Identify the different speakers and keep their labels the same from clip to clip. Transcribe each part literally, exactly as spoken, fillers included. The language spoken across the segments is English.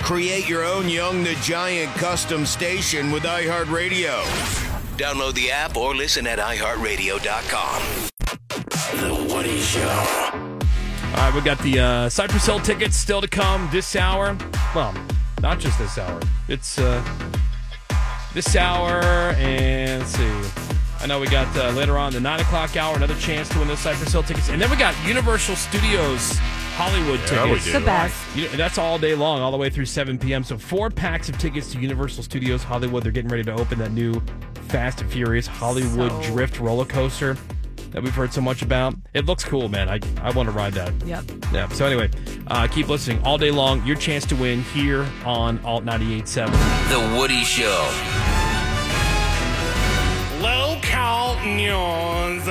Speaker 1: Create your own Young the Giant custom station with iHeartRadio. Download the app or listen at i heart radio dot com. The Woody Show.
Speaker 2: All right, we got the uh, Cypress Hill tickets still to come this hour. Well, not just this hour. It's uh, this hour, and let's see. I know we got uh, later on the nine o'clock hour, another chance to win those Cypress Hill tickets. And then we got Universal Studios Hollywood
Speaker 3: Yeah, we
Speaker 2: tickets.
Speaker 3: do.
Speaker 4: The best.
Speaker 2: You know, that's all day long, all the way through seven p.m. So four packs of tickets to Universal Studios Hollywood. They're getting ready to open that new Fast and Furious Hollywood
Speaker 4: So-
Speaker 2: Drift roller coaster that we've heard so much about. It looks cool, man. I, I want to ride that.
Speaker 4: Yep.
Speaker 2: Yeah. So anyway, uh, keep listening all day long. Your chance to win here on Alt ninety-eight point seven.
Speaker 1: The Woody Show.
Speaker 2: Local news.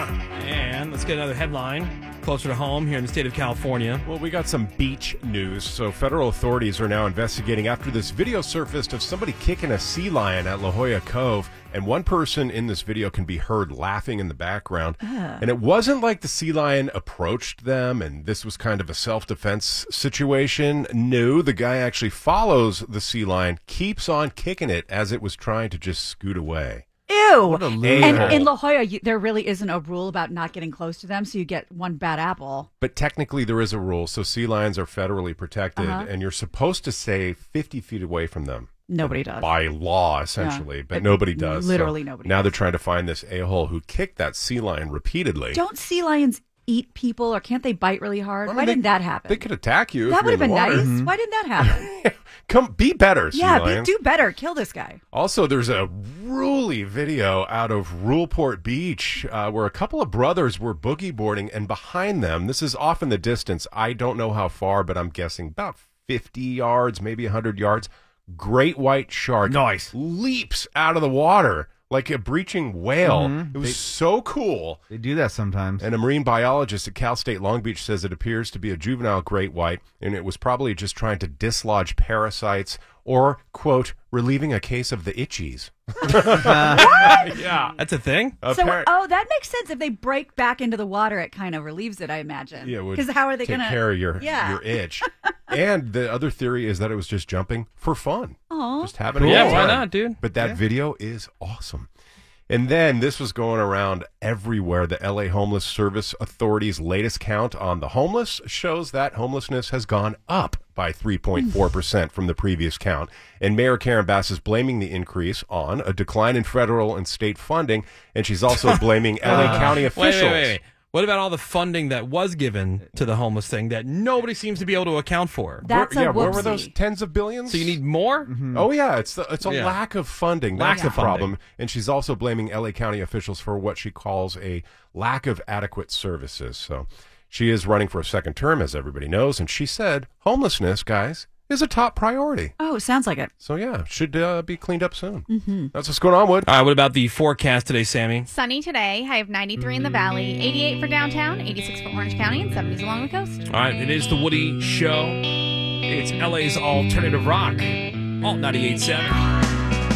Speaker 2: And let's get another headline closer to home here in the state of California.
Speaker 3: Well, we got some beach news. So federal authorities are now investigating after this video surfaced of somebody kicking a sea lion at La Jolla Cove. And one person in this video can be heard laughing in the background.
Speaker 4: Uh.
Speaker 3: And it wasn't like the sea lion approached them and this was kind of a self-defense situation. No, the guy actually follows the sea lion, keeps on kicking it as it was trying to just scoot away.
Speaker 4: Ew.
Speaker 3: What a
Speaker 4: And
Speaker 3: loser.
Speaker 4: in La Jolla, you, there really isn't a rule about not getting close to them, so you get one bad apple.
Speaker 3: But technically there is a rule. So sea lions are federally protected
Speaker 4: Uh-huh.
Speaker 3: and you're supposed to stay fifty feet away from them.
Speaker 4: Nobody does.
Speaker 3: By law, essentially,
Speaker 4: Yeah.
Speaker 3: but
Speaker 4: It-
Speaker 3: nobody does.
Speaker 4: literally
Speaker 3: So
Speaker 4: nobody
Speaker 3: Now
Speaker 4: does.
Speaker 3: they're trying to find this a-hole who kicked that sea lion repeatedly.
Speaker 4: Don't sea lions eat people, or can't they bite really hard?
Speaker 3: I mean,
Speaker 4: Why
Speaker 3: they-
Speaker 4: didn't that happen?
Speaker 3: They could attack you. if
Speaker 4: that
Speaker 3: you're
Speaker 4: would have
Speaker 3: in
Speaker 4: been
Speaker 3: the water.
Speaker 4: nice.
Speaker 2: Mm-hmm.
Speaker 4: Why didn't that happen?
Speaker 3: Come, be better, sea
Speaker 4: yeah, be,
Speaker 3: lions.
Speaker 4: do better. Kill this guy.
Speaker 3: Also, there's a ruly video out of Ruleport Beach uh, where a couple of brothers were boogie boarding, and behind them, this is off in the distance. I don't know how far, but I'm guessing about fifty yards, maybe one hundred yards. Great white shark
Speaker 2: Nice.
Speaker 3: leaps out of the water like a breaching whale.
Speaker 5: Mhm.
Speaker 3: It was
Speaker 5: They-
Speaker 3: so cool.
Speaker 5: They do that sometimes.
Speaker 3: And a marine biologist at Cal State Long Beach says it appears to be a juvenile great white, and it was probably just trying to dislodge parasites or, quote, relieving a case of the itchies.
Speaker 2: Yeah. That's a thing?
Speaker 4: So,
Speaker 3: Appar-
Speaker 4: oh, that makes sense. If they break back into the water, it kind of relieves it, I imagine.
Speaker 3: Yeah, it would
Speaker 4: Because how are they
Speaker 3: take
Speaker 4: going to
Speaker 3: care of your,
Speaker 4: Yeah.
Speaker 3: your itch. And the other theory is that it was just jumping for fun.
Speaker 4: Aw.
Speaker 3: Just having a
Speaker 2: Yeah,
Speaker 3: good
Speaker 2: why
Speaker 3: time.
Speaker 2: not, dude?
Speaker 3: But that video is awesome. And then this was going around everywhere. The L A Homeless Service Authority's latest count on the homeless shows that homelessness has gone up by three point four percent from the previous count. And Mayor Karen Bass is blaming the increase on a decline in federal and state funding. And she's also blaming L A County
Speaker 2: Wait,
Speaker 3: officials.
Speaker 2: wait, wait, wait. What about all the funding that was given to the homeless thing that nobody seems to be able to account for?
Speaker 4: That's
Speaker 3: Where- yeah,
Speaker 4: a
Speaker 3: where were
Speaker 4: whoopsie.
Speaker 3: those tens of billions?
Speaker 2: So you need more?
Speaker 3: Oh yeah, it's the, it's a
Speaker 2: Yeah.
Speaker 3: lack of funding.
Speaker 2: Lack
Speaker 3: That's
Speaker 2: of
Speaker 3: the problem.
Speaker 2: funding.
Speaker 3: And she's also blaming L A County officials for what she calls a lack of adequate services. So she is running for a second term, as everybody knows, and she said homelessness, guys, is a top priority.
Speaker 4: Oh, sounds like it.
Speaker 3: So yeah, should uh, be cleaned up soon. Mm-hmm. That's what's going on, Wood.
Speaker 2: All right, what about the forecast today, Sammy?
Speaker 6: Sunny today. High of ninety-three in the valley, eighty-eight for downtown, eighty-six for Orange County, and seventies along the coast.
Speaker 2: All right, it is the Woody Show. It's L A's alternative rock. Alt ninety-eight point seven.